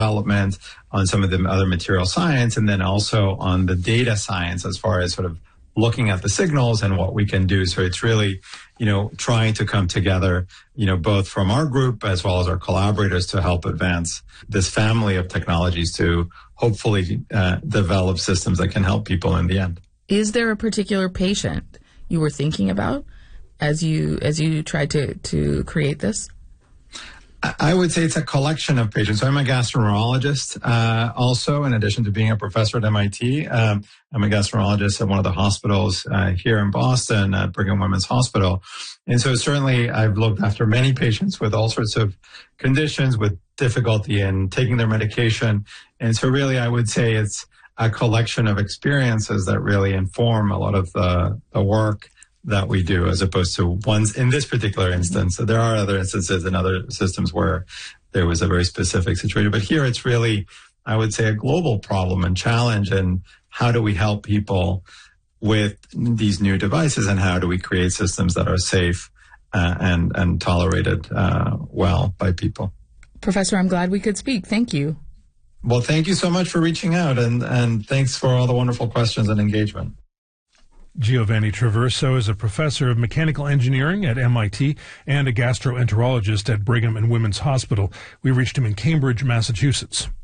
development, on some of the other material science, and then also on the data science as far as sort of looking at the signals and what we can do. So it's really, trying to come together, both from our group as well as our collaborators to help advance this family of technologies to hopefully develop systems that can help people in the end. Is there a particular patient you were thinking about as you tried to create this? I would say it's a collection of patients. So I'm a gastroenterologist also, in addition to being a professor at MIT. I'm a gastroenterologist at one of the hospitals here in Boston at Brigham Women's Hospital. And so certainly I've looked after many patients with all sorts of conditions, with difficulty in taking their medication. And so really I would say it's a collection of experiences that really inform a lot of the work that we do, as opposed to ones in this particular instance. So there are other instances in other systems where there was a very specific situation. But here it's really, I would say, a global problem and challenge. And how do we help people with these new devices, and how do we create systems that are safe and tolerated well by people? Professor, I'm glad we could speak. Thank you. Well, thank you so much for reaching out, and thanks for all the wonderful questions and engagement. Giovanni Traverso is a professor of mechanical engineering at MIT and a gastroenterologist at Brigham and Women's Hospital. We reached him in Cambridge, Massachusetts.